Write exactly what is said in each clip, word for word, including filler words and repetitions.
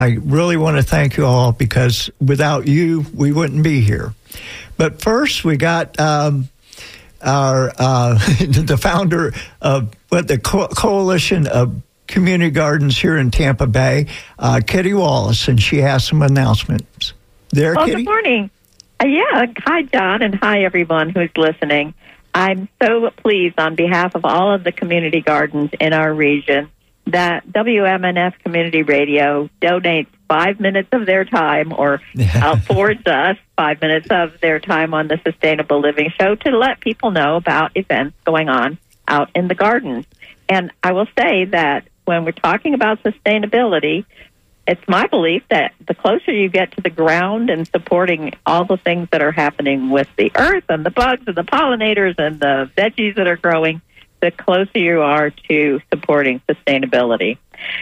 I really want to thank you all because without you, we wouldn't be here. But first, we got um, our uh, the founder of what the Co- Coalition of Community Gardens here in Tampa Bay, uh, Kitty Wallace, and she has some announcements. There, well, Kitty? Good morning. Uh, yeah, hi, John, and hi, everyone who's listening. I'm so pleased on behalf of all of the community gardens in our region that W M N F Community Radio donates five minutes of their time or affords us five minutes of their time on the Sustainable Living Show to let people know about events going on out in the gardens. And I will say that when we're talking about sustainability, it's my belief that the closer you get to the ground and supporting all the things that are happening with the earth and the bugs and the pollinators and the veggies that are growing, the closer you are to supporting sustainability.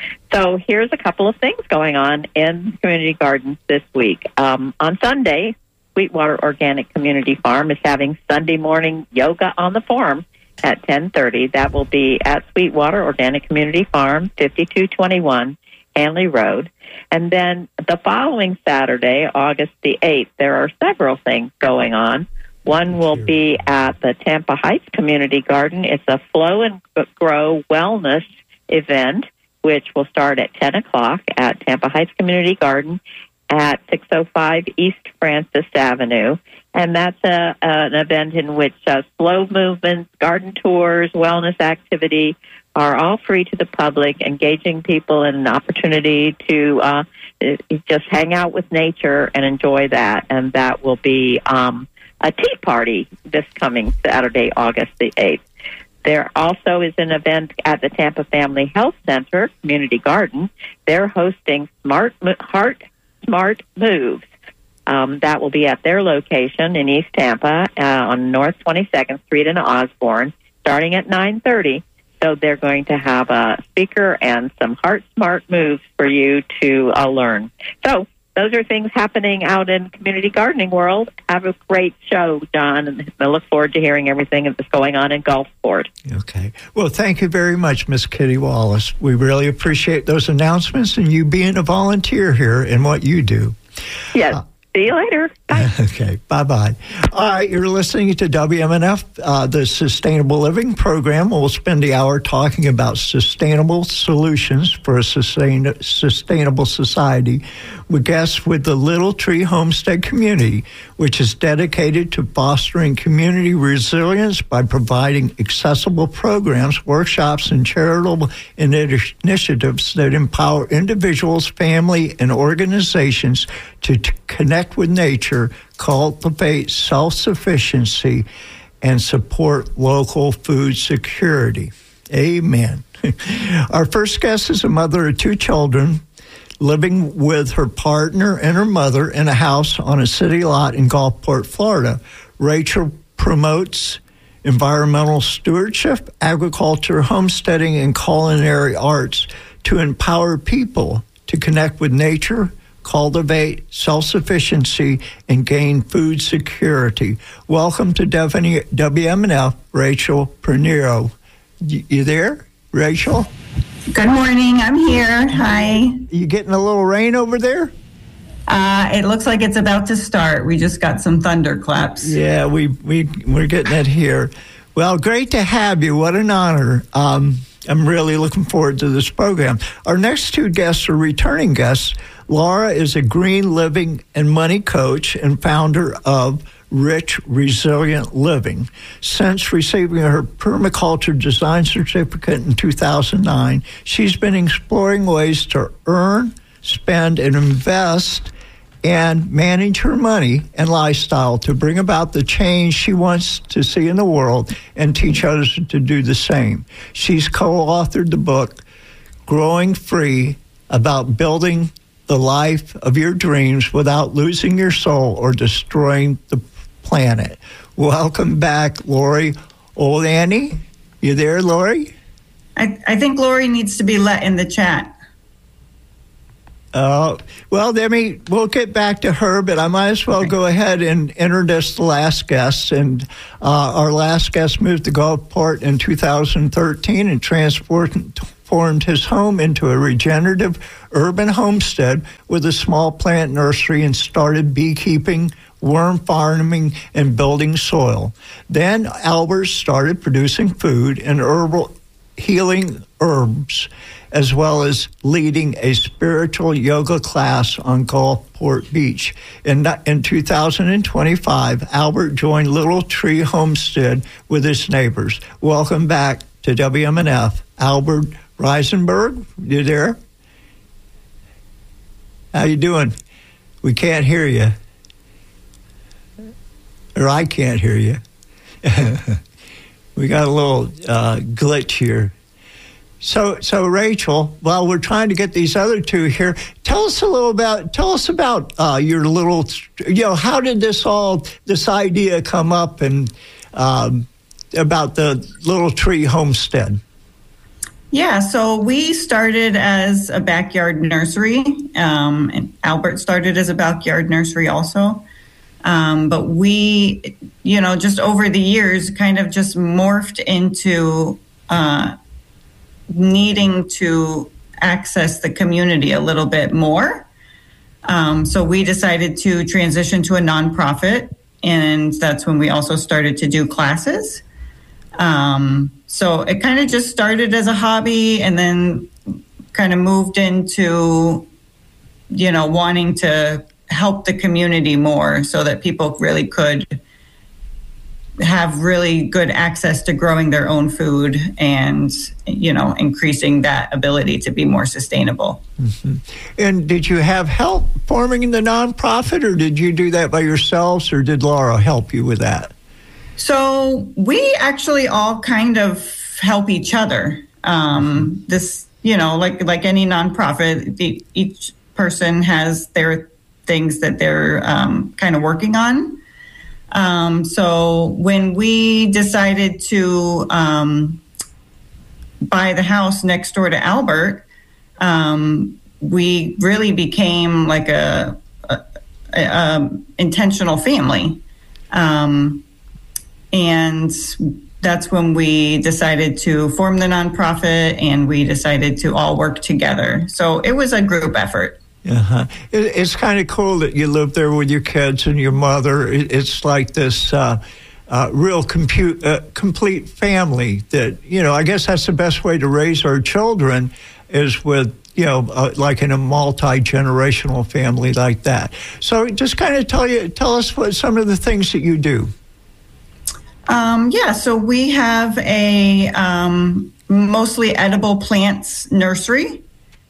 So here's a couple of things going on in community gardens this week. Um, on Sunday, Sweetwater Organic Community Farm is having Sunday morning yoga on the farm at ten thirty. That will be at Sweetwater Organic Community Farm, fifty-two twenty-one Hanley Road. And then the following Saturday, August the eighth, there are several things going on. One will be at the Tampa Heights Community Garden. It's a Flow and Grow Wellness event, which will start at ten o'clock at Tampa Heights Community Garden at six oh five East Francis Avenue. And that's a, an event in which uh, slow movements, garden tours, wellness activity are all free to the public, engaging people in an opportunity to uh, just hang out with nature and enjoy that. And that will be um, a tea party this coming Saturday, August the eighth. There also is an event at the Tampa Family Health Center Community Garden. They're hosting Smart Heart Smart Moves. Um, that will be at their location in East Tampa uh, on North twenty-second Street in Osborne, starting at nine thirty. So they're going to have a speaker and some Heart Smart Moves for you to uh, learn. So those are things happening out in community gardening world. Have a great show, John, and I look forward to hearing everything that's going on in Gulfport. Okay. Well, thank you very much, Miss Kitty Wallace. We really appreciate those announcements and you being a volunteer here in what you do. Yes. Uh, See you later. Bye. Okay, bye-bye. All right, you're listening to W M N F, uh, the Sustainable Living Program. We'll spend the hour talking about sustainable solutions for a sustain, sustainable society with guests with the Little Tree Homestead community, which is dedicated to fostering community resilience by providing accessible programs, workshops, and charitable initiatives that empower individuals, family, and organizations to t- connect with nature, cultivate self-sufficiency, and support local food security. Amen. Our first guest is a mother of two children living with her partner and her mother in a house on a city lot in Gulfport, Florida. Rachel promotes environmental stewardship, agriculture, homesteading, and culinary arts to empower people to connect with nature, cultivate self-sufficiency, and gain food security. Welcome to W M N F, Rachel Pinheiro. You there, Rachel? Good morning. I'm here. Hi. You getting a little rain over there? Uh, it looks like it's about to start. We just got some thunderclaps. Yeah, we, we, we're getting it here. Well, great to have you. What an honor. Um, I'm really looking forward to this program. Our next two guests are returning guests. Laura is a green living and money coach and founder of Rich Resilient Living. Since receiving her permaculture design certificate in two thousand nine, she's been exploring ways to earn, spend, and invest and manage her money and lifestyle to bring about the change she wants to see in the world and teach others to do the same. She's co-authored the book, Growing Free, about building the life of your dreams without losing your soul or destroying the planet. Welcome back, Lori Olani. You there, Lori? I, I think Lori needs to be let in the chat. Uh, well, let me, we'll get back to her, but I might as well okay. go ahead and introduce the last guest. And uh, our last guest moved to Gulfport in two thousand thirteen and transformed transformed his home into a regenerative urban homestead with a small plant nursery and started beekeeping, worm farming, and building soil. Then Albert started producing food and herbal healing herbs, as well as leading a spiritual yoga class on Gulfport Beach. In, in two thousand twenty-five, Albert joined Little Tree Homestead with his neighbors. Welcome back to W M N F. Albert Reisenberg, you there? How you doing? We can't hear you. Or I can't hear you. We got a little uh, glitch here. So, so Rachel, while we're trying to get these other two here, tell us a little about, tell us about uh, your little, you know, how did this all, this idea come up and um, about the Little Tree Homestead? Yeah, so we started as a backyard nursery, um, and Albert started as a backyard nursery also. Um, but we, you know, just over the years kind of just morphed into uh, needing to access the community a little bit more. Um, so we decided to transition to a nonprofit, and that's when we also started to do classes. Um, so it kind of just started as a hobby and then kind of moved into, you know, wanting to help the community more so that people really could have really good access to growing their own food and, you know, increasing that ability to be more sustainable. Mm-hmm. And did you have help forming the nonprofit, or did you do that by yourselves, or did Laura help you with that? So we actually all kind of help each other. Um, this, you know, like like any nonprofit, the, each person has their things that they're um, kind of working on. Um, so when we decided to um, buy the house next door to Albert, um, we really became like a, a, a, a intentional family. Um, and that's when we decided to form the nonprofit, and we decided to all work together. So it was a group effort. Uh-huh. It, it's kind of cool that you live there with your kids and your mother. It, it's like this uh, uh, real compute, uh, complete family that, you know, I guess that's the best way to raise our children, is with, you know, uh, like in a multi-generational family like that. So just kind of tell you, tell us what some of the things that you do. Um, yeah, so we have a um, mostly edible plants nursery.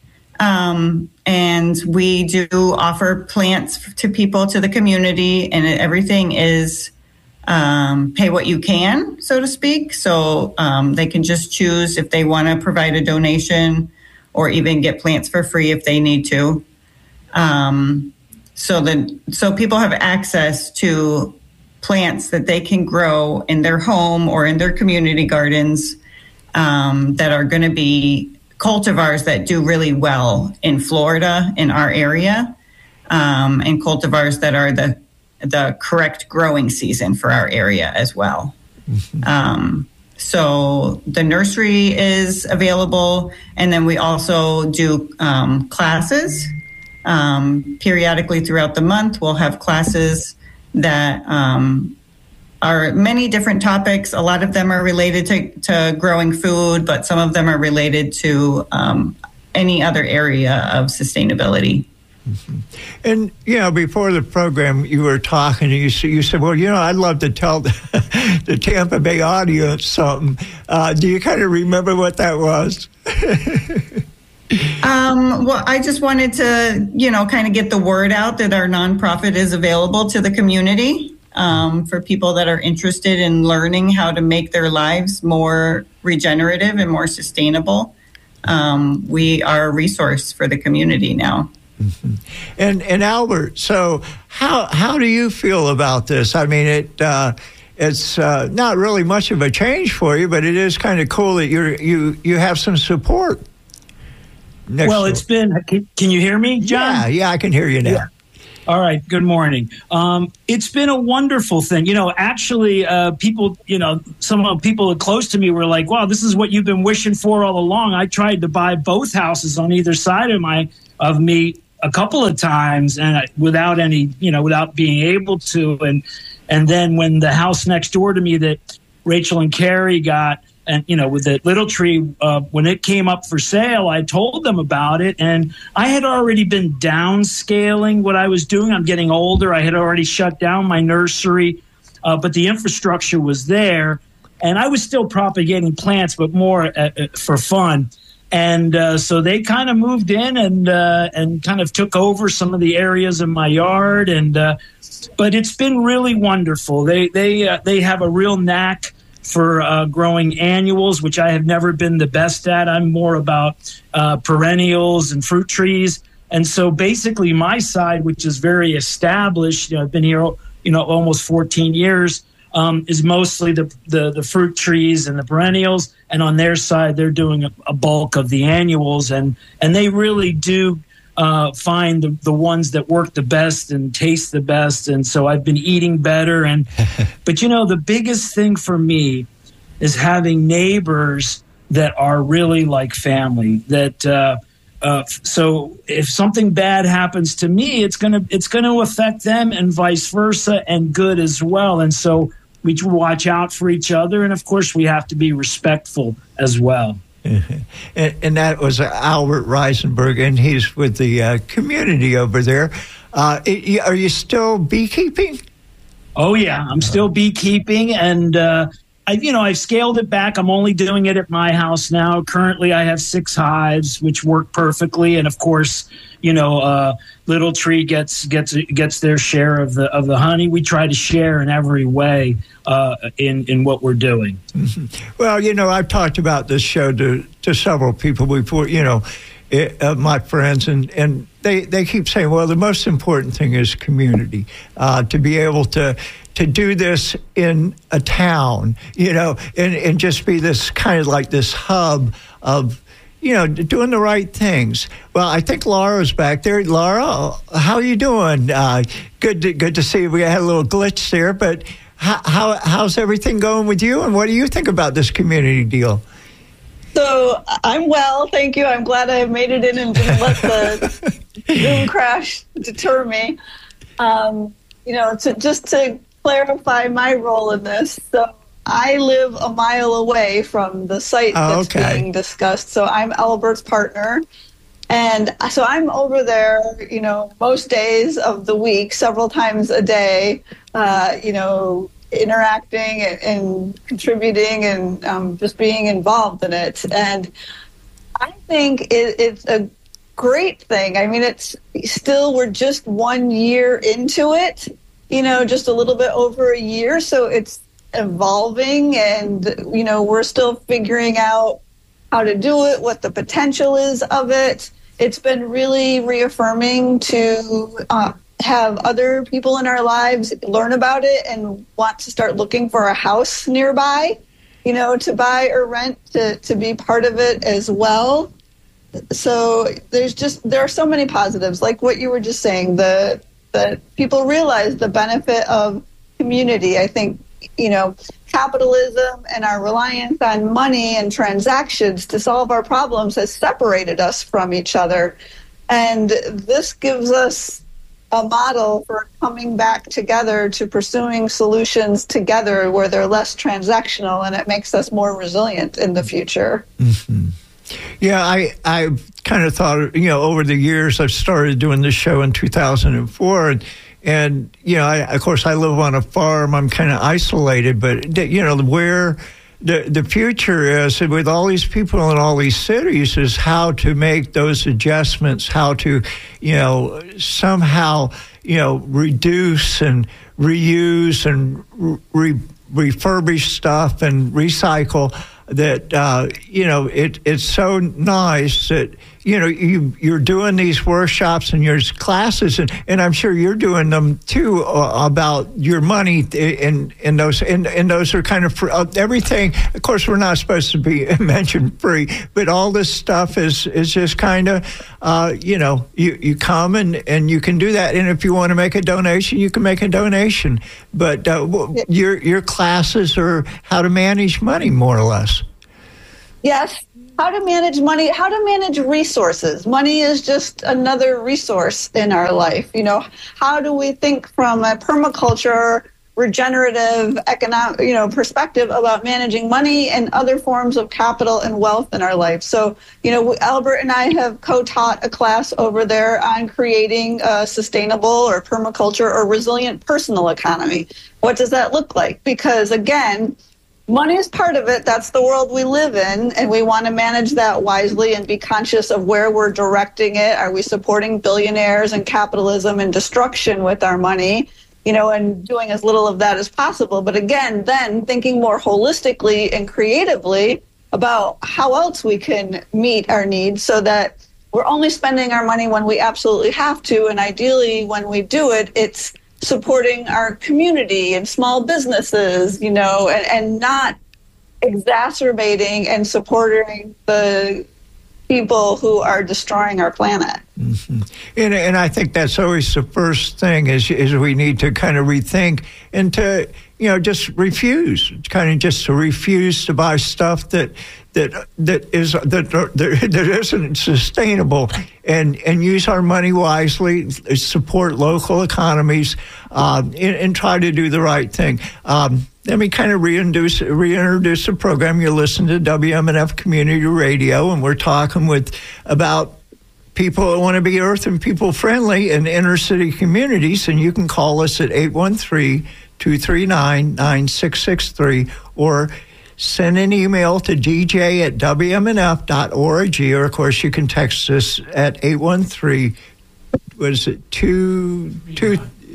Um, and we do offer plants to people, to the community, and everything is um, pay what you can, so to speak. So um, they can just choose if they want to provide a donation or even get plants for free if they need to. Um, so that so people have access to plants that they can grow in their home or in their community gardens um, that are going to be cultivars that do really well in Florida, in our area, um, and cultivars that are the the correct growing season for our area as well. Mm-hmm. Um, so the nursery is available, and then we also do um, classes. Um, periodically throughout the month, we'll have classes that um, are many different topics. A lot of them are related to, to growing food, but some of them are related to um, any other area of sustainability. Mm-hmm. And, you know, before the program, you were talking, and you, you said, well, you know, I'd love to tell the, the Tampa Bay audience something. Uh, do you kind of remember what that was? Um, well, I just wanted to, you know, kind of get the word out that our nonprofit is available to the community. Um, for people that are interested in learning how to make their lives more regenerative and more sustainable. Um, we are a resource for the community now. Mm-hmm. And and Albert, so how how do you feel about this? I mean, it uh, it's uh, not really much of a change for you, but it is kind of cool that you're you you have some support. Well, it's been. Can, can you hear me, John? Yeah, yeah, I can hear you now. Yeah. All right. Good morning. Um, it's been a wonderful thing. You know, actually, uh, people, you know, some of people close to me were like, wow, this is what you've been wishing for all along. I tried to buy both houses on either side of my of me a couple of times and I, without any, you know, without being able to. And and then when the house next door to me that Rachel and Carrie got, and, you know, with the Little Tree, uh, when it came up for sale, I told them about it. And I had already been downscaling what I was doing. I'm getting older. I had already shut down my nursery, uh, but the infrastructure was there. And I was still propagating plants, but more uh, uh, for fun. And uh, so they kind of moved in and uh, and kind of took over some of the areas in my yard. And uh, but it's been really wonderful. They, they, uh, they have a real knack for uh, growing annuals, which I have never been the best at. I'm more about uh, perennials and fruit trees. And so basically my side, which is very established, you know, I've been here, you know, almost fourteen years, um, is mostly the, the, the fruit trees and the perennials. And on their side, they're doing a, a bulk of the annuals. And, and they really do uh, find the, the ones that work the best and taste the best. And so I've been eating better. And but, you know, the biggest thing for me is having neighbors that are really like family. That uh, uh, so if something bad happens to me, it's gonna it's gonna affect them and vice versa, and good as well. And so we watch out for each other, and of course we have to be respectful as well. And, and that was Albert Reisenberg, and he's with the uh, community over there. Uh, are you still beekeeping? Oh, yeah. I'm still beekeeping, and, uh, I, you know, I've scaled it back. I'm only doing it at my house now. Currently, I have six hives, which work perfectly. And, of course, you know, uh, Little Tree gets gets gets their share of the of the honey. We try to share in every way uh, in, in what we're doing. Mm-hmm. Well, you know, I've talked about this show to, to several people before, you know, it, uh, my friends, and, and they, they keep saying, well, the most important thing is community, uh, to be able to to do this in a town, you know, and, and just be this kind of like this hub of, you know, doing the right things. Well, I think Laura's back there. Laura, how are you doing? Uh, good to, good to see you. We had a little glitch there, but how, how how's everything going with you, and what do you think about this community deal? So I'm well, thank you. I'm glad I made it in and didn't let the Zoom crash deter me. Um, you know, to, just to clarify my role in this, so I live a mile away from the site oh, that's okay. being discussed. So I'm Albert's partner. And so I'm over there, you know, most days of the week, several times a day, uh, you know, interacting and, and contributing and um, just being involved in it. And I think it, it's a great thing. I mean, it's still, we're just one year into it, you know, just a little bit over a year. So it's evolving, and, you know, we're still figuring out how to do it, what the potential is of it. It's been really reaffirming to uh, have other people in our lives learn about it and want to start looking for a house nearby, you know, to buy or rent, to, to be part of it as well. So there's just, there are so many positives, like what you were just saying, the, the people realize the benefit of community. I think, you know, capitalism and our reliance on money and transactions to solve our problems has separated us from each other. And this gives us a model for coming back together to pursuing solutions together where they're less transactional, and it makes us more resilient in the future. Mm-hmm. Yeah, I I kind of thought, you know, over the years, I've started doing this show in two thousand four, and And, you know, I, of course, I live on a farm. I'm kind of isolated, but, you know, where the the future is with all these people in all these cities is how to make those adjustments, how to, you know, somehow, you know, reduce and reuse and re- refurbish stuff and recycle that, uh, you know, it it's so nice that you know, you, you're doing these workshops and your classes, and, and I'm sure you're doing them too uh, about your money, and, and those and, and those are kind of free, uh, everything. Of course, we're not supposed to be mentioned free, but all this stuff is is just kind of, uh, you know, you, you come and, and you can do that, and if you want to make a donation, you can make a donation. But uh, your your classes are how to manage money, more or less. Yes. How to manage money, how to manage resources. Money is just another resource in our life. You know, how do we think from a permaculture, regenerative, economic, you know, perspective about managing money and other forms of capital and wealth in our life? So, you know, Albert and I have co-taught a class over there on creating a sustainable or permaculture or resilient personal economy. What does that look like? Because again, money is part of it. That's the world we live in, and we want to manage that wisely and be conscious of where we're directing it. Are we supporting billionaires and capitalism and destruction with our money? You know, and doing as little of that as possible. But again, then thinking more holistically and creatively about how else we can meet our needs so that we're only spending our money when we absolutely have to, and ideally when we do it, it's supporting our community and small businesses, you know, and, and not exacerbating and supporting the people who are destroying our planet. Mm-hmm. And, and I think that's always the first thing is, is we need to kind of rethink and to, you know, just refuse, kind of just to refuse to buy stuff that that that is that that, that isn't sustainable, and and use our money wisely, support local economies, um, and, and try to do the right thing. Um, let me kind of reintroduce reintroduce the program. You're listening to W M N F Community Radio, and we're talking with about people that want to be earth and people friendly in inner city communities, and you can call us at eight one three, two three nine, nine six six three or send an email to d j at w m n f dot org, or of course you can text us at eight one three, what is it, two, two,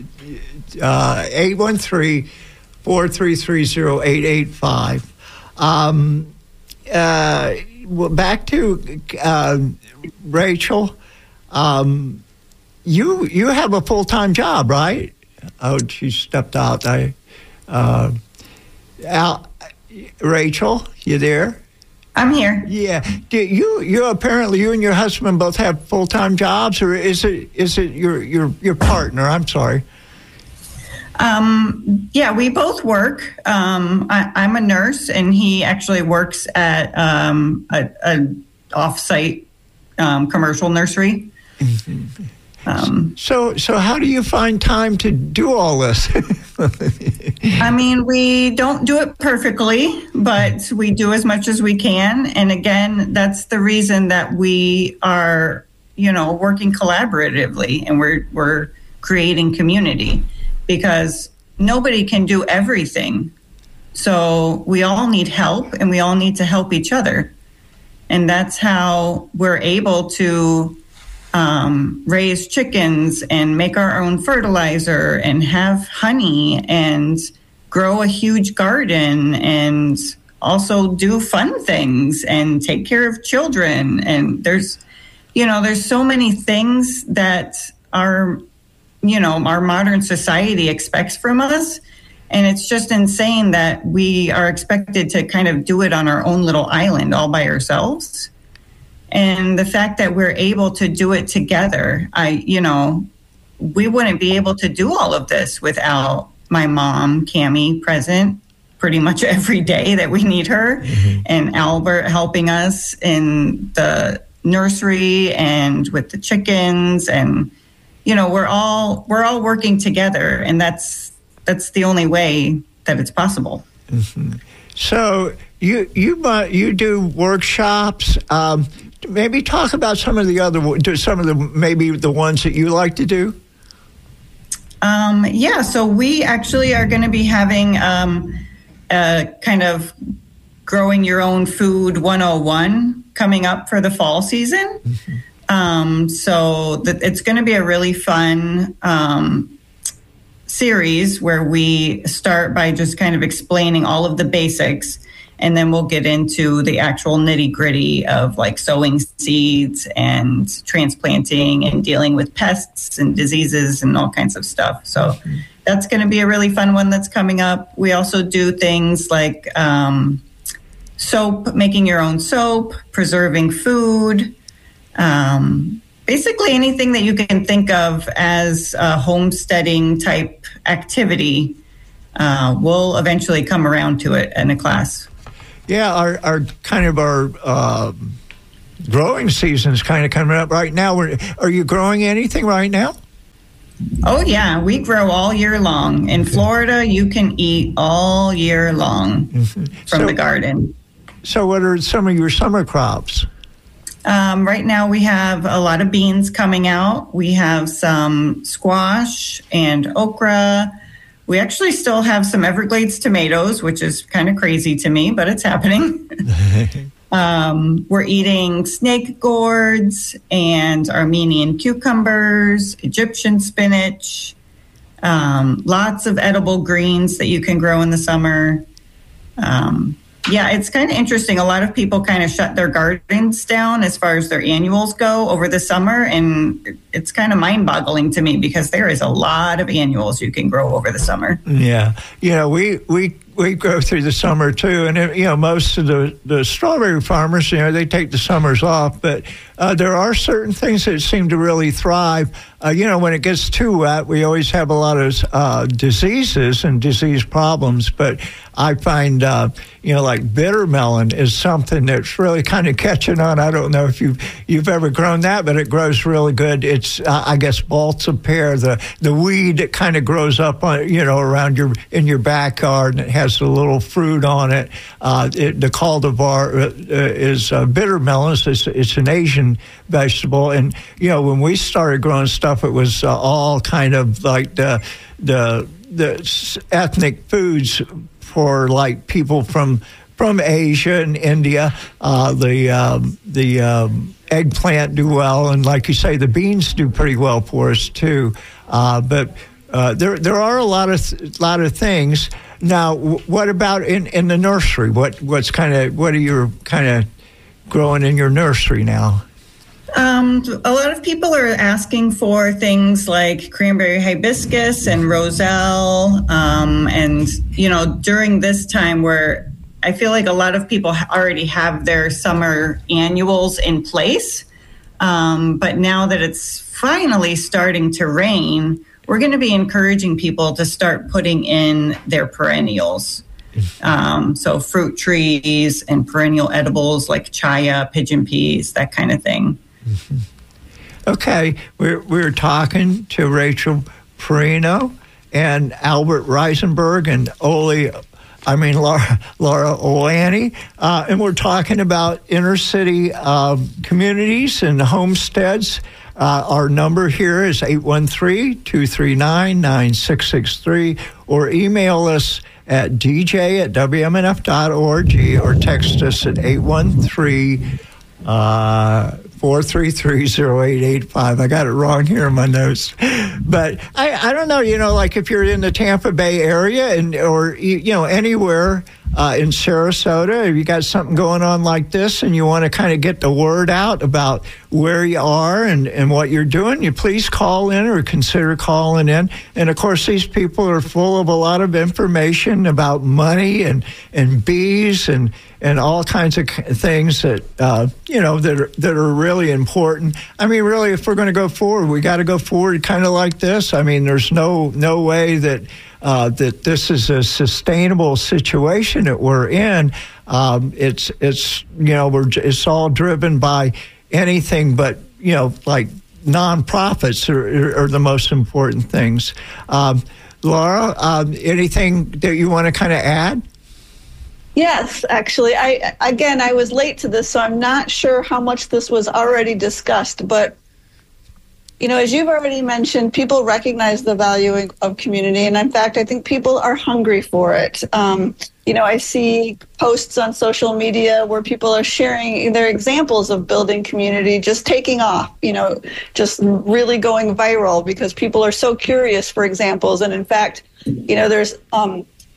uh, eight one three, four three three, zero eight eight five. Um, uh, well, back to uh, Rachel. Um, you you have a full-time job, right? Oh, she stepped out. I, uh, Al, Rachel, you there? I'm here. Yeah. Do you you apparently you and your husband both have full-time jobs, or is it is it your your your partner? I'm sorry. Um, yeah, we both work. Um, I, I'm a nurse, and he actually works at um, a, a off-site um, commercial nursery. Mm-hmm. Um, so, so how do you find time to do all this? I mean, we don't do it perfectly, but we do as much as we can. And again, that's the reason that we are, you know, working collaboratively, and we're we're creating community, because nobody can do everything. So we all need help, and we all need to help each other. And that's how we're able to Um, raise chickens and make our own fertilizer and have honey and grow a huge garden and also do fun things and take care of children. And there's, you know, there's so many things that our, you know, our modern society expects from us. And it's just insane that we are expected to kind of do it on our own little island all by ourselves. And the fact that we're able to do it together, I, you know, we wouldn't be able to do all of this without my mom, Cammie, present pretty much every day that we need her, mm-hmm. and Albert helping us in the nursery and with the chickens, and you know, we're all we're all working together, and that's that's the only way that it's possible. Mm-hmm. So you you uh, you do workshops. Um, Maybe talk about some of the other, some of the maybe the ones that you like to do. Um, yeah, so we actually are going to be having um, a kind of growing your own food one oh one coming up for the fall season. Mm-hmm. Um, so that it's going to be a really fun um, series where we start by just kind of explaining all of the basics. And then we'll get into the actual nitty gritty of like sowing seeds and transplanting and dealing with pests and diseases and all kinds of stuff. So mm-hmm. that's going to be a really fun one that's coming up. We also do things like um, soap, making your own soap, preserving food, um, basically anything that you can think of as a homesteading type activity. Uh, we'll eventually come around to it in a class. Yeah, our, our kind of our uh, growing season's kind of coming up right now. We're, are you growing anything right now? Oh, yeah. We grow all year long. In Florida, you can eat all year long mm-hmm. from so, the garden. So what are some of your summer crops? Um, right now, we have a lot of beans coming out. We have some squash and okra. We actually still have some Everglades tomatoes, which is kind of crazy to me, but it's happening. um, we're eating snake gourds and Armenian cucumbers, Egyptian spinach, um, lots of edible greens that you can grow in the summer. Um, yeah, it's kind of interesting. A lot of people kind of shut their gardens down as far as their annuals go over the summer, and it's kind of mind-boggling to me because there is a lot of annuals you can grow over the summer. Yeah, you know, we we we go through the summer too, and it, you know, most of the the strawberry farmers, you know, they take the summers off, but uh, there are certain things that seem to really thrive. Uh, you know, when it gets too wet, we always have a lot of uh, diseases and disease problems, but I find, uh, you know, like bitter melon is something that's really kind of catching on. I don't know if you've, you've ever grown that, but it grows really good. It's, uh, I guess, Balsa pear, the, the weed that kind of grows up, on, you know, around your, in your backyard, and it has a little fruit on it. Uh, it the cultivar uh, is uh, bitter melons. It's, it's an Asian vegetable. And, you know, when we started growing stuff, it was uh, all kind of like the, the, the ethnic foods for like people from from Asia and India. Uh, the um, the um, eggplant do well, and like you say, the beans do pretty well for us too. Uh, but uh, there there are a lot of th- lot of things. Now, w- what about in, in the nursery? What what's kind of what are you kind of growing in your nursery now? Um, a lot of people are asking for things like cranberry hibiscus and roselle. Um, and, you know, during this time where I feel like a lot of people already have their summer annuals in place. Um, but now that it's finally starting to rain, we're going to be encouraging people to start putting in their perennials. Um, so fruit trees and perennial edibles like chaya, pigeon peas, that kind of thing. Mm-hmm. Okay, we're we're talking to Rachel Perino and Albert Reisenberg and Oli, I mean Laura, Laura Olani, uh, and we're talking about inner city uh, communities and homesteads. Uh, our number here is eight one three, two three nine, nine six six three, or email us at d j at w m n f dot org or text us at eight one three, four three three, zero eight eight five. I got it wrong here in my notes. But I, I don't know, you know, like if you're in the Tampa Bay area and or, you know, anywhere uh, in Sarasota, if you got something going on like this and you want to kind of get the word out about where you are and, and what you're doing, you please call in or consider calling in. And, of course, these people are full of a lot of information about money and, and bees and and all kinds of things that, uh, you know, that are, that are really important. I mean, really, if we're going to go forward, we got to go forward kind of like this. I mean, there's no no way that uh, that this is a sustainable situation that we're in. Um, it's, it's you know, we're it's all driven by anything but, you know, like nonprofits are, are the most important things. Um, Laura, um, anything that you want to kind of add? Yes, actually, I again, I was late to this, so I'm not sure how much this was already discussed. But, you know, as you've already mentioned, people recognize the value of community. And in fact, I think people are hungry for it. Um, you know, I see posts on social media where people are sharing their examples of building community just taking off, you know, just really going viral because people are so curious for examples. And in fact, you know, there's... Um,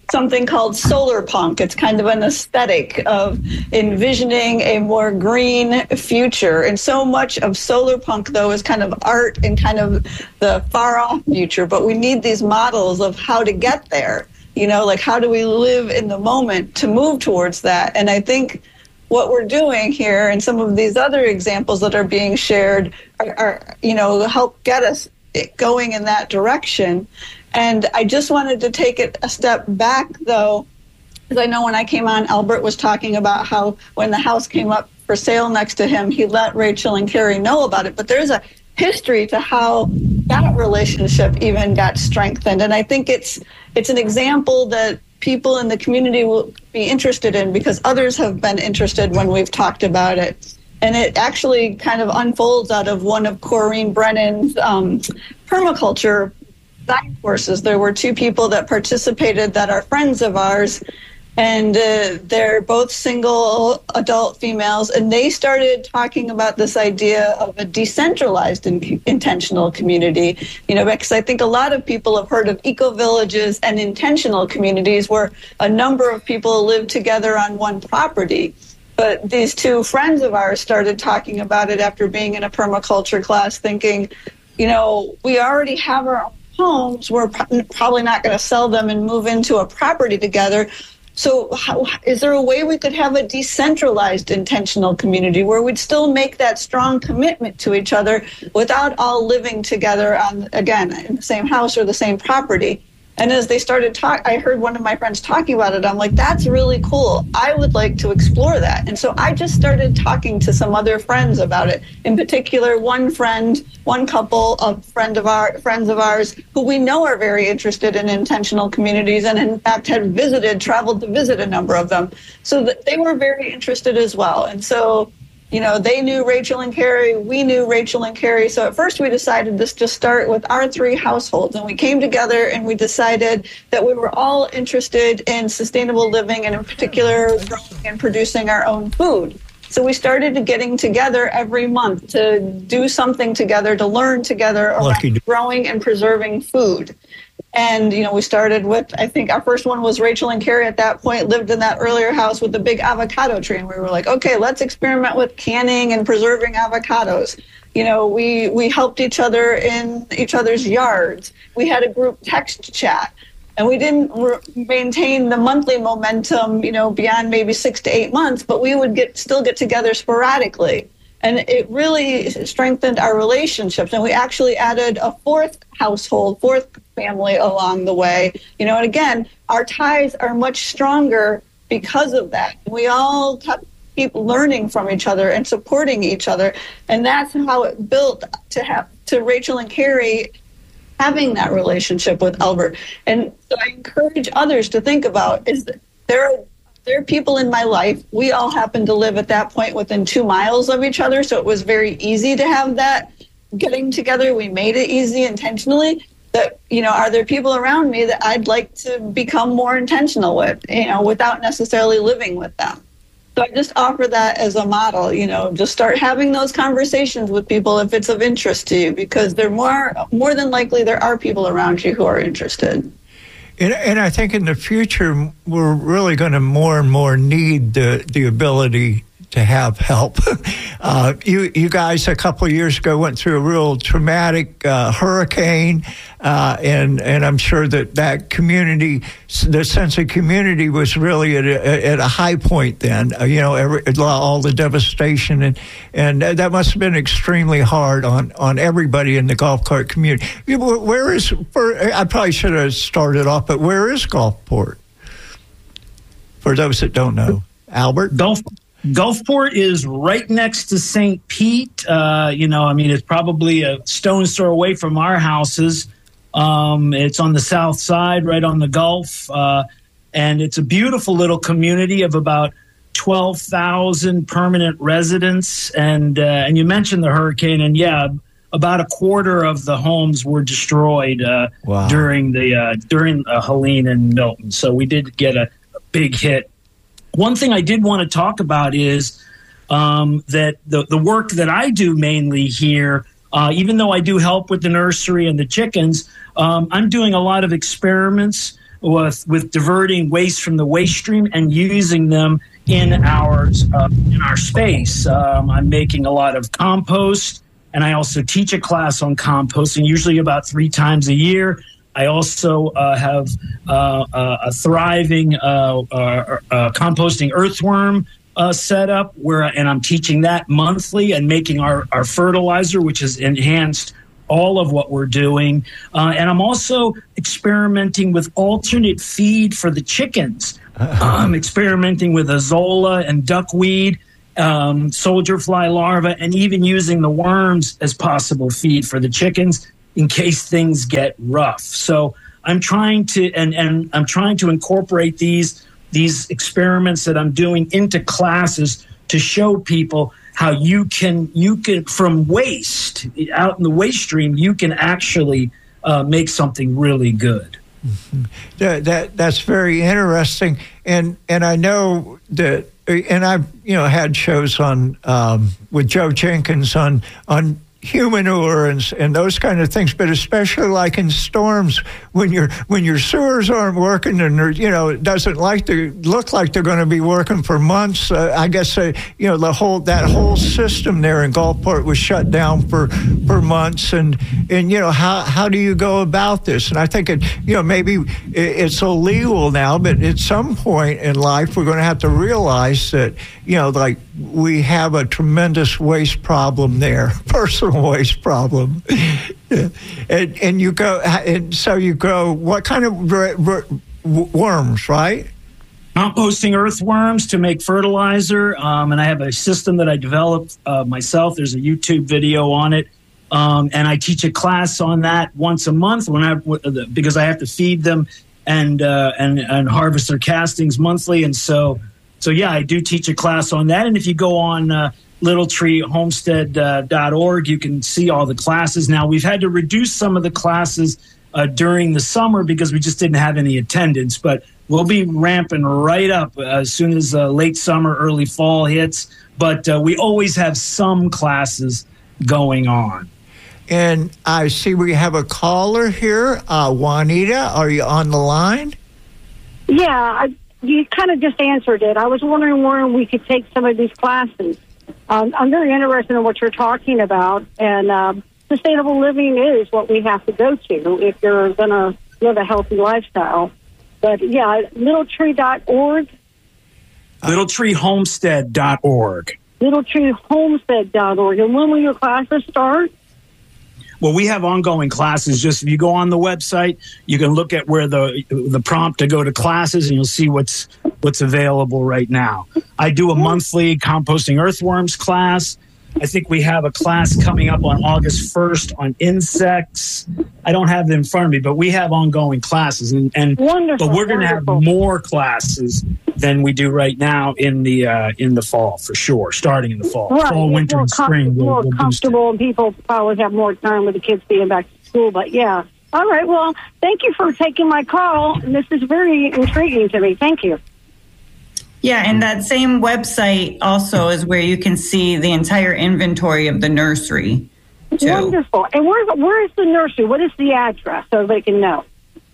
something called solar punk. It's kind of an aesthetic of envisioning a more green future. And so much of solar punk, though, is kind of art and kind of the far off future. But we need these models of how to get there. You know, like how do we live in the moment to move towards that? And I think what we're doing here and some of these other examples that are being shared are, are you know, help get us going in that direction. And I just wanted to take it a step back, though, because I know when I came on, Albert was talking about how when the house came up for sale next to him, he let Rachel and Carrie know about it. But there's a history to how that relationship even got strengthened. And I think it's it's an example that people in the community will be interested in because others have been interested when we've talked about it. And it actually kind of unfolds out of one of Corrine Brennan's um, permaculture design courses. There were two people that participated that are friends of ours, and uh, they're both single adult females, and they started talking about this idea of a decentralized in- intentional community, you know, because I think a lot of people have heard of eco-villages and intentional communities where a number of people live together on one property. But these two friends of ours started talking about it after being in a permaculture class, thinking, you know, we already have our own homes. We're pro- probably not going to sell them and move into a property together. So how, is there a way we could have a decentralized intentional community where we'd still make that strong commitment to each other without all living together on, again, in the same house or the same property? And as they started talk, I heard one of my friends talking about it. I'm like, that's really cool. I would like to explore that. And so I just started talking to some other friends about it. In particular, one friend, one couple of friend of our friends of ours who we know are very interested in intentional communities and in fact had visited, traveled to visit a number of them. So that they were very interested as well. And so, you know, they knew Rachel and Carrie, we knew Rachel and Carrie. So at first we decided this to start with our three households. And we came together and we decided that we were all interested in sustainable living and in particular growing and producing our own food. So we started getting together every month to do something together, to learn together around growing and preserving food. And, you know, we started with, I think our first one was Rachel and Carrie at that point lived in that earlier house with the big avocado tree. And we were like, okay, let's experiment with canning and preserving avocados. You know, we, we helped each other in each other's yards. We had a group text chat. And we didn't re- maintain the monthly momentum, you know, beyond maybe six to eight months, but we would get still get together sporadically. And it really strengthened our relationships. And we actually added a fourth household, fourth family along the way. You know, and again, our ties are much stronger because of that. We all keep learning from each other and supporting each other. And that's how it built to have to Rachel and Carrie having that relationship with Albert. And so I encourage others to think about is that there are There are people in my life. We all happen to live at that point within two miles of each other, so it was very easy to have that getting together. We made it easy intentionally. That, you know, are there people around me that I'd like to become more intentional with, you know, without necessarily living with them? So I just offer that as a model, you know, just start having those conversations with people if it's of interest to you, because they're more, more than likely there are people around you who are interested. And, and I think in the future, we're really going to more and more need the, the ability to have help. Uh, you, you guys a couple of years ago went through a real traumatic uh, hurricane, uh, and and I'm sure that that community, the sense of community, was really at a, at a high point then. Uh, you know, every, all the devastation, and and that must have been extremely hard on, on everybody in the golf cart community. Where is? I probably should have started off, but where is Gulfport? For those that don't know, Albert. Gulf. Gulfport is right next to Saint Pete. Uh, you know, I mean, it's probably a stone's throw away from our houses. Um, it's on the south side, right on the Gulf. Uh, and it's a beautiful little community of about twelve thousand permanent residents. And, uh, and you mentioned the hurricane, and yeah, about a quarter of the homes were destroyed uh, wow. during the uh, during uh, Helene and Milton. So we did get a, a big hit. One thing I did want to talk about is um, that the, the work that I do mainly here, uh, even though I do help with the nursery and the chickens, um, I'm doing a lot of experiments with with diverting waste from the waste stream and using them in our uh, in our space. Um, I'm making a lot of compost, and I also teach a class on composting, usually about three times a year. I also uh, have uh, uh, a thriving uh, uh, uh, composting earthworm uh, setup where, and I'm teaching that monthly and making our, our fertilizer, which has enhanced all of what we're doing. Uh, and I'm also experimenting with alternate feed for the chickens. I'm experimenting with azolla and duckweed, um, soldier fly larvae, and even using the worms as possible feed for the chickens in case things get rough. So I'm trying to, and, and I'm trying to incorporate these these experiments that I'm doing into classes to show people how you can, you can from waste, out in the waste stream, you can actually uh, make something really good. Mm-hmm. That, that that's very interesting, and and I know that, and I've you know had shows on um, with Joe Jenkins on on humanure and and those kind of things, but especially like in storms when your when your sewers aren't working and you know it doesn't like to look like they're going to be working for months. Uh, I guess uh, you know the whole that whole system there in Gulfport was shut down for for months, and and you know how how do you go about this? And I think it you know maybe it's illegal now, but at some point in life we're going to have to realize that you know like we have a tremendous waste problem there, personal waste problem. and, and you go, and so you grow what kind of r- r- worms, right? Composting earthworms to make fertilizer. Um, and I have a system that I developed uh, myself. There's a YouTube video on it. Um, and I teach a class on that once a month when I, because I have to feed them and, uh, and, and harvest their castings monthly. And so, so yeah, I do teach a class on that. And if you go on, uh, little tree homestead dot org, you can see all the classes. Now, we've had to reduce some of the classes uh, during the summer because we just didn't have any attendance, but we'll be ramping right up as soon as uh, late summer, early fall hits. But uh, we always have some classes going on. And I see we have a caller here. Uh, Juanita, are you on the line? Yeah, I, you kind of just answered it. I was wondering where we could take some of these classes. Um, I'm very interested in what you're talking about, and um, sustainable living is what we have to go to if you're going to live a healthy lifestyle. But, yeah, little tree dot org. little tree homestead dot org. little tree homestead dot org. And when will your classes start? Well, we have ongoing classes. Just if you go on the website, you can look at where the the prompt to go to classes, and you'll see what's what's available right now. I do a monthly composting earthworms class. I think we have a class coming up on August first on insects. I don't have them in front of me, but we have ongoing classes, and, and wonderful, but we're going to have more classes than we do right now in the uh, in the fall for sure. Starting in the fall, right. fall, winter, and spring. Com- more we'll, we'll comfortable, and people probably have more time with the kids being back to school. But yeah, all right. Well, thank you for taking my call. This is very intriguing to me. Thank you. Yeah, and that same website also is where you can see the entire inventory of the nursery, too. Wonderful. And where, where is the nursery? What is the address so they can know?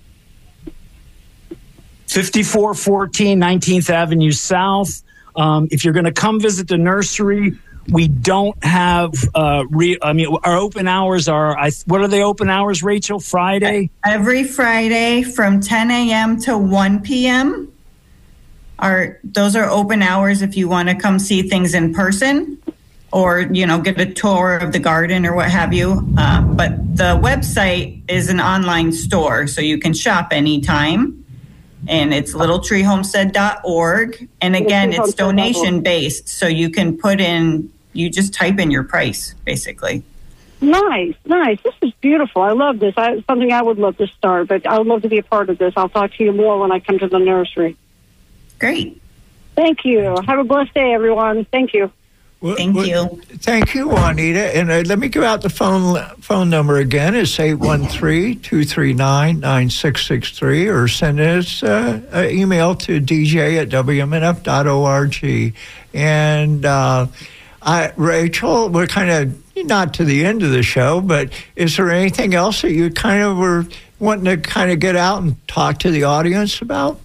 fifty-four fourteen nineteenth Avenue South. Um, if you're going to come visit the nursery, we don't have, uh, re- I mean, our open hours are, I, what are the open hours, Rachel? Friday? Every Friday from ten a.m. to one p.m. Are those are open hours if you want to come see things in person or, you know, get a tour of the garden or what have you. Uh, but the website is an online store, so you can shop anytime. And it's little tree homestead dot org. And again, it's donation based, so you can put in, you just type in your price, basically. Nice, nice. This is beautiful. I love this. I, it's something I would love to start, but I would love to be a part of this. I'll talk to you more when I come to the nursery. Great. Thank you. Have a blessed day, everyone. Thank you. Well, Thank well, you. Thank you, Juanita. And uh, let me give out the phone phone number again. It's eight one three, two three nine, nine six six three, or send us uh, an email to d j at w m n f dot org. And uh, I, Rachel, we're kind of not to the end of the show, but is there anything else that you kind of were wanting to kind of get out and talk to the audience about?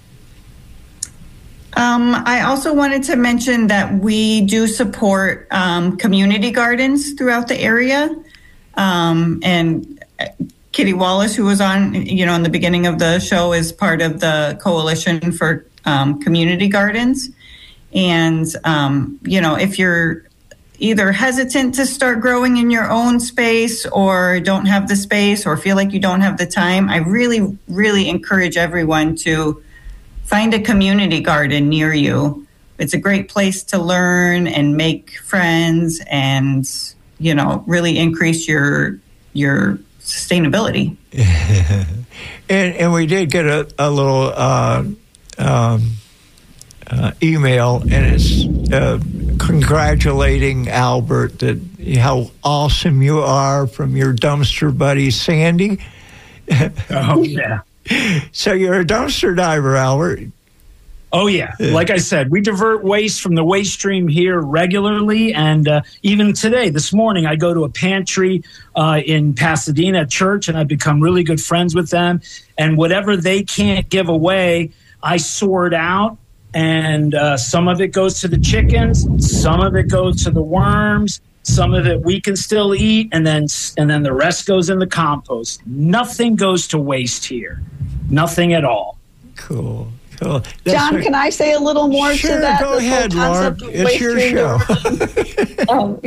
Um, I also wanted to mention that we do support um, community gardens throughout the area. Um, and Kitty Wallace, who was on, you know, in the beginning of the show, is part of the Coalition for um, Community Gardens. And, um, you know, if you're either hesitant to start growing in your own space or don't have the space or feel like you don't have the time, I really, really encourage everyone to find a community garden near you. It's a great place to learn and make friends and, you know, really increase your your sustainability. and and we did get a, a little uh, um, uh, email, and it's uh, congratulating Albert that how awesome you are from your dumpster buddy Sandy. Oh yeah. So you're a dumpster diver, Albert. Oh, yeah. Like I said, we divert waste from the waste stream here regularly. And uh, even today, this morning, I go to a pantry uh, in Pasadena church, and I've become really good friends with them. And whatever they can't give away, I sort out. And uh, some of it goes to the chickens. Some of it goes to the worms. Some of it we can still eat. And then, and then the rest goes in the compost. Nothing goes to waste here. Nothing at all. Cool. Cool. John, right. Can I say a little more sure, to that? Go this ahead, whole concept Laura. of It's your show. um,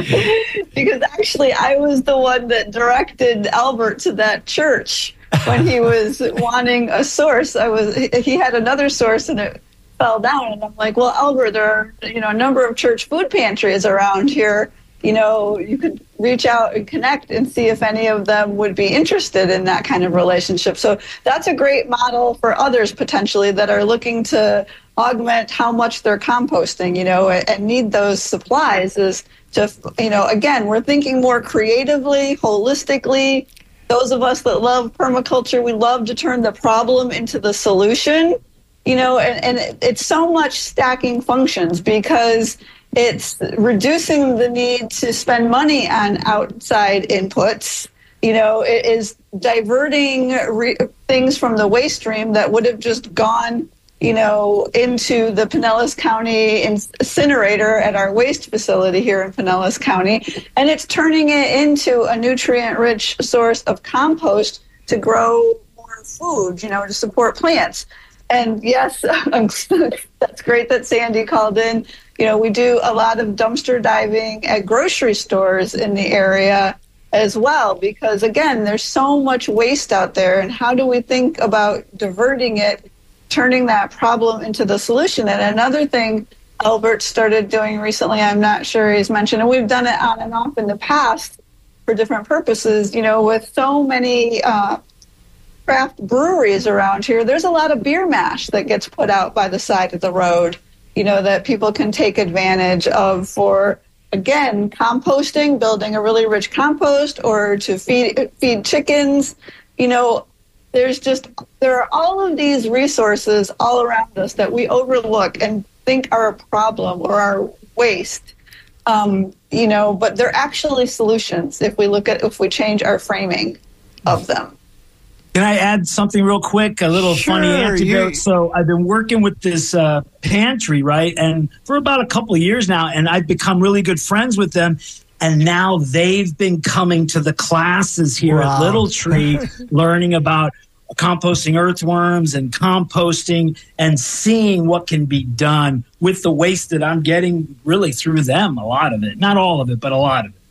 because actually, I was the one that directed Albert to that church when he was wanting a source. I was he had another source and it fell down, and I'm like, well, Albert, there are you know a number of church food pantries around here. You know, you could reach out and connect and see if any of them would be interested in that kind of relationship. So that's a great model for others potentially that are looking to augment how much they're composting, you know, and need those supplies is to, you know, again, we're thinking more creatively, holistically. Those of us that love permaculture, we love to turn the problem into the solution, you know, and, and it's so much stacking functions because it's reducing the need to spend money on outside inputs. You know, it is diverting re- things from the waste stream that would have just gone, you know, into the Pinellas County incinerator at our waste facility here in Pinellas County. And it's turning it into a nutrient-rich source of compost to grow more food, you know, to support plants. And yes, that's great that Sandy called in. You know, we do a lot of dumpster diving at grocery stores in the area as well, because again, there's so much waste out there. And how do we think about diverting it, turning that problem into the solution? And another thing Albert started doing recently, I'm not sure he's mentioned, and we've done it on and off in the past for different purposes, you know, with so many uh, craft breweries around here, there's a lot of beer mash that gets put out by the side of the road, you know, that people can take advantage of for, again, composting, building a really rich compost, or to feed feed chickens. You know, there's just, there are all of these resources all around us that we overlook and think are a problem or are waste. Um, you know, but they're actually solutions if we look at, if we change our framing of them. Can I add something real quick? A little Sure, funny anecdote. you- So I've been working with this uh, pantry, right? And for about a couple of years now, and I've become really good friends with them. And now they've been coming to the classes here Wow. at Little Tree, learning about composting earthworms and composting and seeing what can be done with the waste that I'm getting really through them, a lot of it. Not all of it, but a lot of it.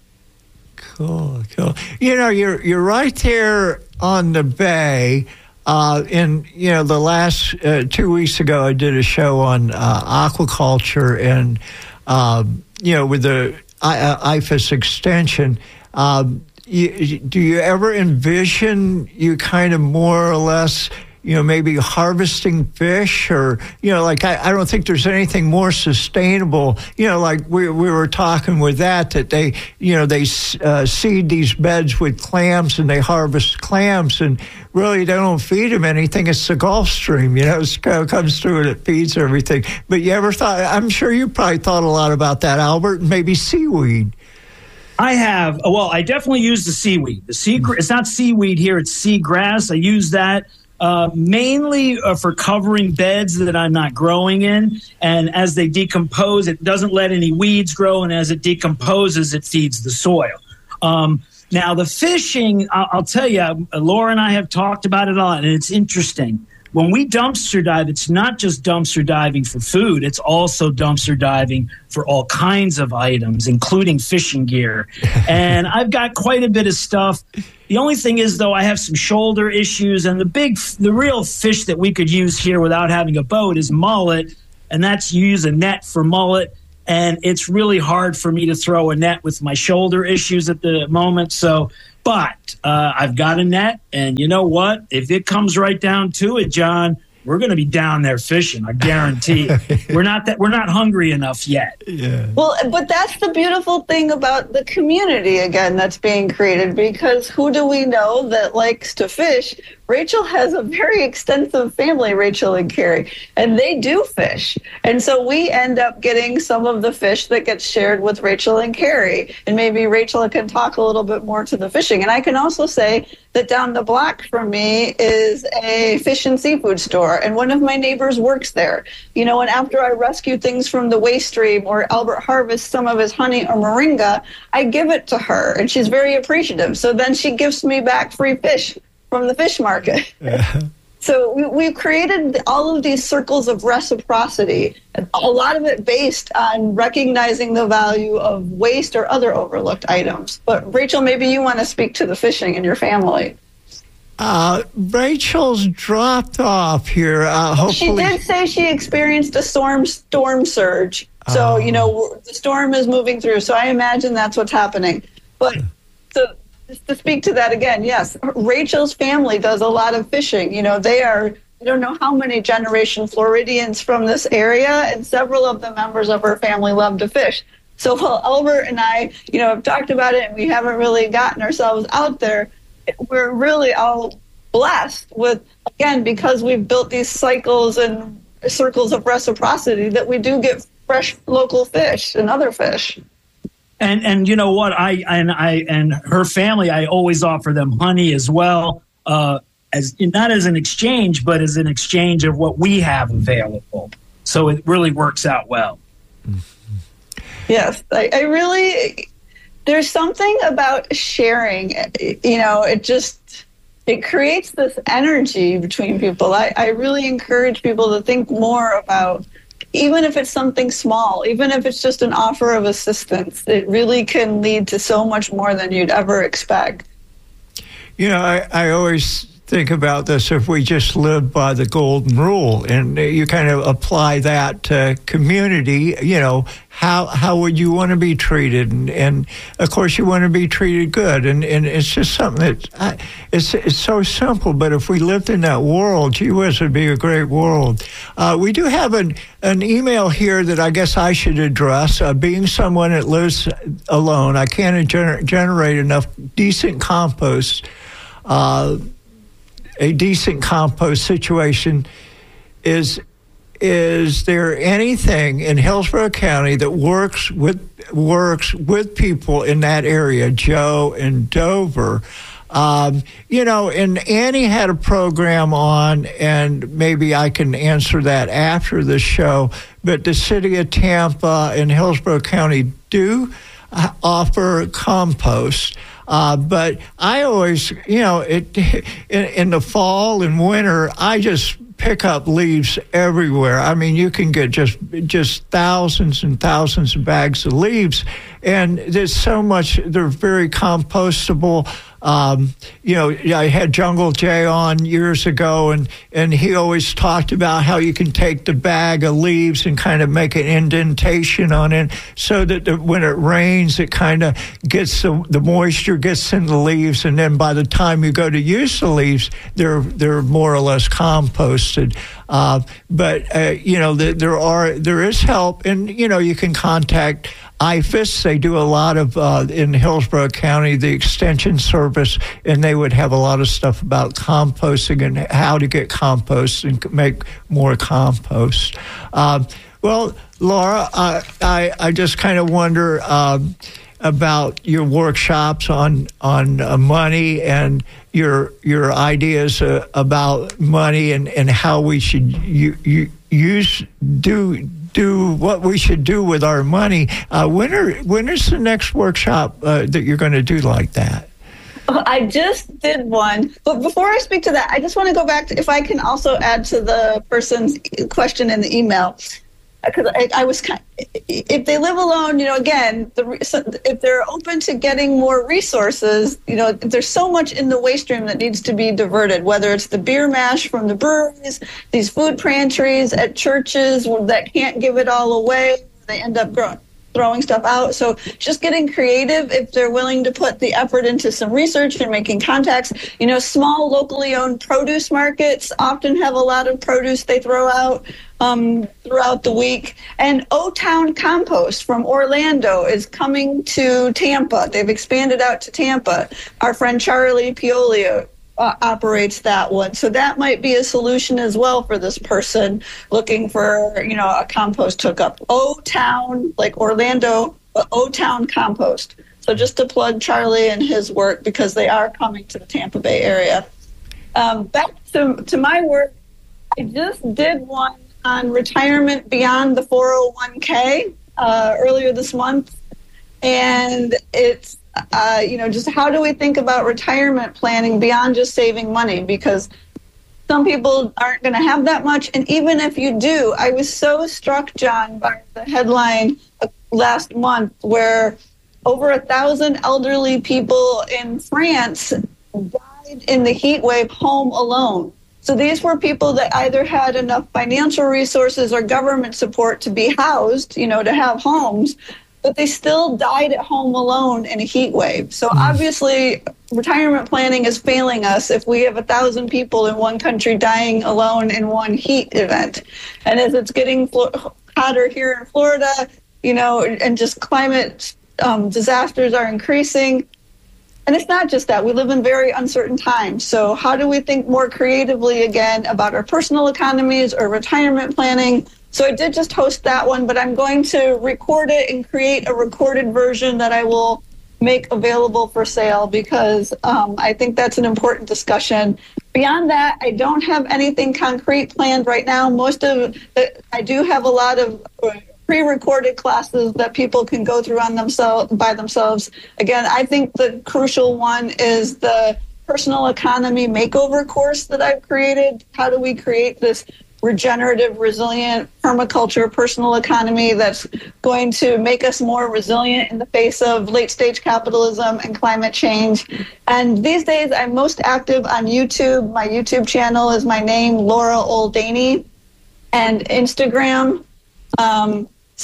Cool, cool. You know, you're you're right there on the bay. Uh, and you know, the last uh, two weeks ago, I did a show on uh, aquaculture, and um, you know, with the I- I F A S extension. Um, you, do you ever envision you kind of more or less, you know, maybe harvesting fish, or, you know, like, I, I don't think there's anything more sustainable, you know, like we we were talking with that, that they, you know, they uh, seed these beds with clams and they harvest clams, and really they don't feed them anything. It's the Gulf Stream, you know, it comes through and it feeds everything. But you ever thought, I'm sure you probably thought a lot about that, Albert, and maybe seaweed. I have. Well, I definitely use the seaweed. The sea. It's not seaweed here. It's seagrass. I use that uh, mainly uh, for covering beds that I'm not growing in. And as they decompose, it doesn't let any weeds grow. And as it decomposes, it feeds the soil. Um, now, the fishing, I'll, I'll tell you, Laura and I have talked about it a lot, and it's interesting. When we dumpster dive, it's not just dumpster diving for food. It's also dumpster diving for all kinds of items, including fishing gear. And I've got quite a bit of stuff. The only thing is, though, I have some shoulder issues. And the big, the real fish that we could use here without having a boat is mullet. And that's you use a net for mullet. And it's really hard for me to throw a net with my shoulder issues at the moment. So, but uh, I've got a net, and you know what? If it comes right down to it, John, we're going to be down there fishing. I guarantee. we're not that we're not hungry enough yet. Yeah. Well, but that's the beautiful thing about the community again that's being created, because who do we know that likes to fish? Rachel has a very extensive family, Rachel and Carrie, and they do fish. And so we end up getting some of the fish that gets shared with Rachel and Carrie. And maybe Rachel can talk a little bit more to the fishing. And I can also say that down the block from me is a fish and seafood store, and one of my neighbors works there. You know, and after I rescue things from the waste stream, or Albert harvests some of his honey or moringa, I give it to her, and she's very appreciative. So then she gives me back free fish from the fish market. Yeah. So we, we've created all of these circles of reciprocity, and a lot of it based on recognizing the value of waste or other overlooked items. But Rachel, maybe you want to speak to the fishing in your family. Uh, Rachel's dropped off here. Uh, hopefully, she did say she experienced a storm storm surge. So, Oh. you know, the storm is moving through. So I imagine that's what's happening. But so just to speak to that again, yes, Rachel's family does a lot of fishing. You know, they are, I don't know how many generation Floridians from this area, and several of the members of her family love to fish. So while Albert and I, you know, have talked about it and we haven't really gotten ourselves out there, we're really all blessed with, again, because we've built these cycles and circles of reciprocity, that we do get fresh local fish and other fish. And and you know what? I and I and her family, I always offer them honey as well, uh, as not as an exchange, but as an exchange of what we have available. So it really works out well. Yes, I, I really. There's something about sharing. You know, it just it creates this energy between people. I, I really encourage people to think more about, even if it's something small, even if it's just an offer of assistance, it really can lead to so much more than you'd ever expect. You know, I, I always think about this, if we just live by the golden rule and you kind of apply that to community, you know, how how would you want to be treated? And, and of course, you want to be treated good. And, and it's just something that, I, it's, it's so simple, but if we lived in that world, gee whiz, it would be a great world. Uh, we do have an, an email here that I guess I should address. Uh, being someone that lives alone, I can't gener- generate enough decent compost. Uh, a decent compost situation. Is is there anything in Hillsborough County that works with works with people in that area, Joe and Dover? Um, you know, and Annie had a program on, and maybe I can answer that after the show, but the city of Tampa and Hillsborough County do uh, offer compost. Uh, but I always, you know, it, in, in the fall and winter, I just pick up leaves everywhere. I mean, you can get just just thousands and thousands of bags of leaves, and there's so much. They're very compostable. Um, you know, I had Jungle Jay on years ago, and, and he always talked about how you can take the bag of leaves and kind of make an indentation on it so that the, when it rains, it kind of gets the, the moisture gets in the leaves, and then by the time you go to use the leaves, they're they're more or less composted. Uh, but uh, you know, the, there are there is help, and you know, you can contact I F A S. They do a lot of, uh, in Hillsborough County, the Extension Service, and they would have a lot of stuff about composting and how to get compost and make more compost. Um, well, Laura, uh, I, I just kind of wonder, um, about your workshops on on uh, money and your your ideas uh, about money and, and how we should you, you, use do do what we should do with our money. Uh, when are when is the next workshop uh, that you're going to do like that? I just did one, but before I speak to that, I just want to go back to, if I can also add to the person's question in the email, because I, I was kind of, if they live alone, you know, again, the, if they're open to getting more resources, you know, there's so much in the waste stream that needs to be diverted, whether it's the beer mash from the breweries, these food pantries at churches that can't give it all away, they end up growing. throwing stuff out. So just getting creative if they're willing to put the effort into some research and making contacts. You know, small locally owned produce markets often have a lot of produce they throw out um, throughout the week. And O-Town Compost from Orlando is coming to Tampa. They've expanded out to Tampa. Our friend Charlie Piolio Uh, operates that one. So that might be a solution as well for this person looking for, you know, a compost hookup. O-Town, like Orlando, O-Town Compost. So just to plug Charlie and his work because they are coming to the Tampa Bay area. Um, back to, to my work, I just did one on retirement beyond the four oh one k uh, earlier this month. And it's Uh, you know, just how do we think about retirement planning beyond just saving money? Because some people aren't going to have that much. And even if you do, I was so struck, John, by the headline last month where over a thousand elderly people in France died in the heat wave home alone. So these were people that either had enough financial resources or government support to be housed, you know, to have homes, but they still died at home alone in a heat wave. So obviously, retirement planning is failing us if we have a thousand people in one country dying alone in one heat event. And as it's getting flo- hotter here in Florida, you know, and just climate um, disasters are increasing. And it's not just that. We live in very uncertain times. So how do we think more creatively again about our personal economies or retirement planning? So I did just host that one, but I'm going to record it and create a recorded version that I will make available for sale because um, I think that's an important discussion. Beyond that, I don't have anything concrete planned right now. Most of it, I do have a lot of pre-recorded classes that people can go through on themselves by themselves. Again, I think the crucial one is the personal economy makeover course that I've created. How do we create this regenerative, resilient permaculture personal economy that's going to make us more resilient in the face of late-stage capitalism and climate change. And these days, I'm most active on YouTube. My YouTube channel is my name, Laura Oldaney, and Instagram. Um,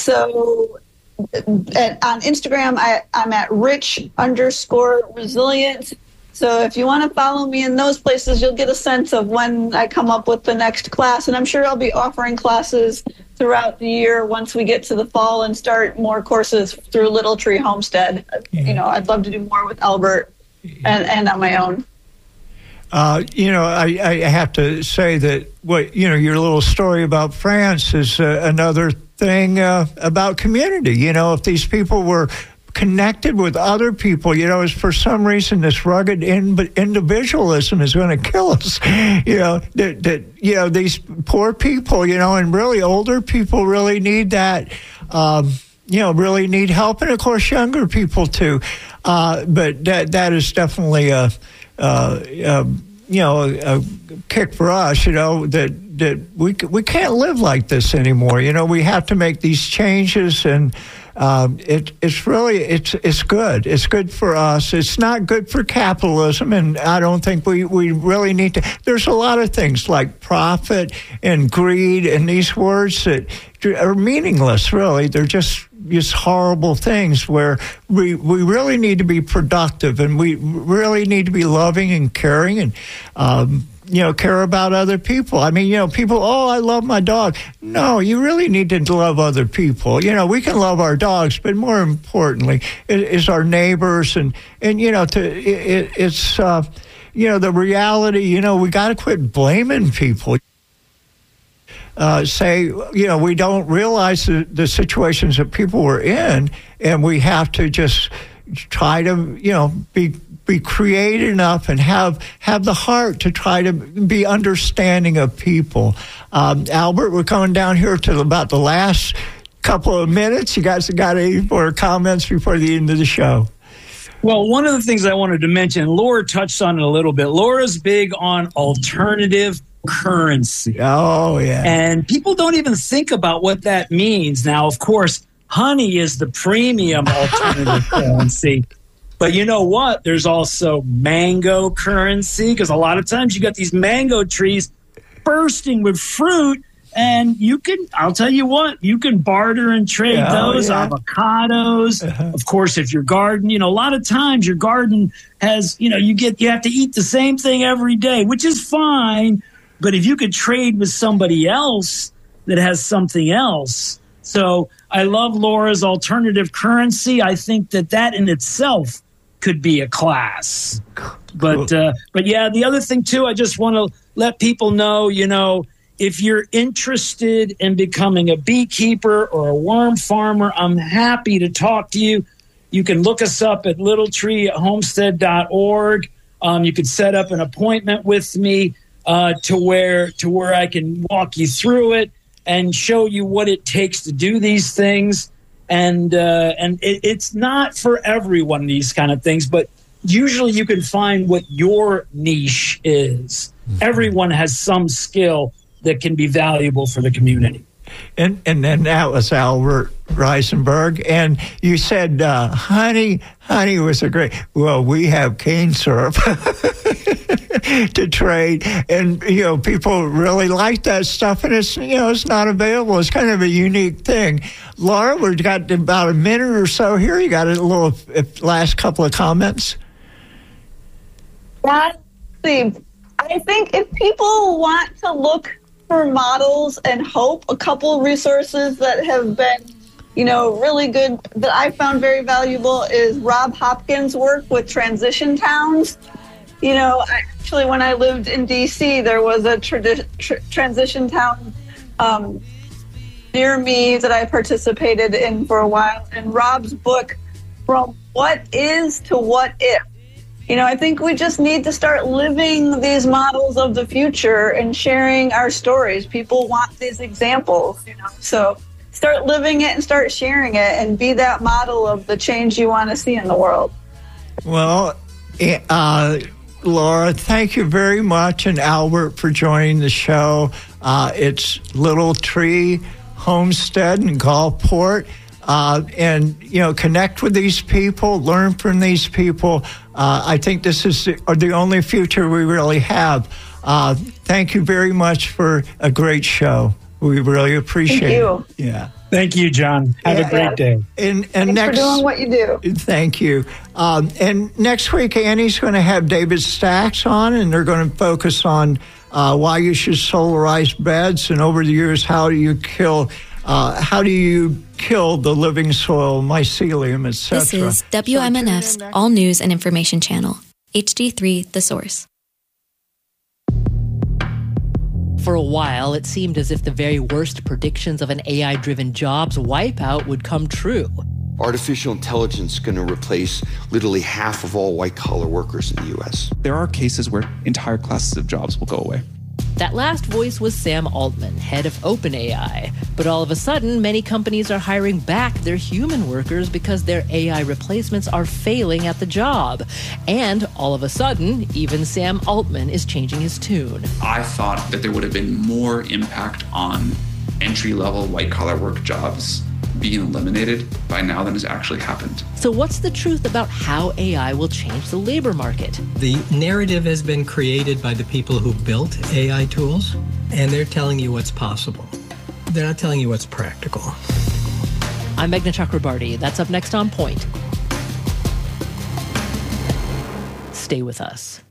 so at, on Instagram, I, I'm at rich underscore resilient. So if you want to follow me in those places, you'll get a sense of when I come up with the next class. And I'm sure I'll be offering classes throughout the year once we get to the fall and start more courses through Little Tree Homestead. Yeah. You know, I'd love to do more with Albert and, and on my own. Uh, you know, I, I have to say that what, you know, your little story about France is uh, another thing uh, about community. You know, if these people were connected with other people, you know, is for some reason this rugged in, individualism is going to kill us. You know, that, that, you know, these poor people, you know, and really older people really need that, um, you know, really need help. And of course, younger people too. Uh, but that, that is definitely a, uh, a you know, a, a kick for us, you know, that, that we, we can't live like this anymore. You know, we have to make these changes and, Um, it, it's really, it's it's good. It's good for us. It's not good for capitalism, and I don't think we, we really need to. There's a lot of things like profit and greed and these words that are meaningless, really. They're just just horrible things where we, we really need to be productive, and we really need to be loving and caring and, um, you know, care about other people. I mean, you know, people, oh, I love my dog. No, you really need to love other people. You know, we can love our dogs, but more importantly, it is our neighbors. And, and you know, to it, it's, uh, you know, the reality, you know, we got to quit blaming people. uh, say, you know, we don't realize the, the situations that people were in, and we have to just try to, you know, be be creative enough and have have the heart to try to be understanding of people. Um, Albert, we're coming down here to about the last couple of minutes. You guys got any more comments before the end of the show? Well, one of the things I wanted to mention, Laura touched on it a little bit. Laura's big on alternative currency. Oh, yeah. And people don't even think about what that means. Now, of course, honey is the premium alternative currency. But you know what? There's also mango currency, because a lot of times you got these mango trees bursting with fruit, and you can, I'll tell you what, you can barter and trade Oh, those yeah. avocados. Uh-huh. Of course, if your garden, you know, a lot of times your garden has, you know, you get, you have to eat the same thing every day, which is fine. But if you could trade with somebody else that has something else. So I love Laura's alternative currency. I think that that in itself could be a class. But, uh, but yeah, the other thing too, I just want to let people know, you know, if you're interested in becoming a beekeeper or a worm farmer, I'm happy to talk to you. You can look us up at little tree homestead dot org. Um, you could set up an appointment with me uh, to where to where I can walk you through it and show you what it takes to do these things. And uh, and it, it's not for everyone, these kind of things, but usually you can find what your niche is. Mm-hmm. Everyone has some skill that can be valuable for the community. And and then that was Albert Reisenberg. And you said uh, honey, honey was a great, well, we have cane syrup to trade. And, you know, people really like that stuff. And it's, you know, it's not available. It's kind of a unique thing. Laura, we've got about a minute or so here. You got a little last couple of comments? Yeah, I think if people want to look for models and hope, a couple resources that have been, you know, really good that I found very valuable is Rob Hopkins' work with transition towns. You know, actually, when I lived in D C, there was a tradi- tr- transition town um, near me that I participated in for a while. And Rob's book, From What Is to What If. You know, I think we just need to start living these models of the future and sharing our stories. People want these examples, you know. So start living it and start sharing it and be that model of the change you want to see in the world. Well, uh, Laura, thank you very much, and Albert for joining the show. Uh, it's Little Tree Homestead in Gulfport. Uh, and, you know, connect with these people, learn from these people. Uh, I think this is the, the only future we really have. Uh, thank you very much for a great show. We really appreciate thank you. it. Yeah. Thank you, John. Have yeah. a great day. And, and Thanks next, for doing what you do. Thank you. Um, and next week, Annie's going to have David Stacks on, and they're going to focus on uh, why you should solarize beds, and over the years, how do you kill Uh, how do you kill the living soil, mycelium, et cetera? This is W M N F's so All News and Information Channel, H D three, The Source. For a while, it seemed as if the very worst predictions of an A I-driven jobs wipeout would come true. Artificial intelligence is going to replace literally half of all white-collar workers in the U S. There are cases where entire classes of jobs will go away. That last voice was Sam Altman, head of OpenAI. But all of a sudden, many companies are hiring back their human workers because their A I replacements are failing at the job. And all of a sudden, even Sam Altman is changing his tune. I thought that there would have been more impact on entry-level white-collar work jobs being eliminated by now than has actually happened. So what's the truth about how A I will change the labor market? The narrative has been created by the people who built A I tools, and they're telling you what's possible. They're not telling you what's practical. I'm Meghna Chakrabarty. That's up next on Point. Stay with us.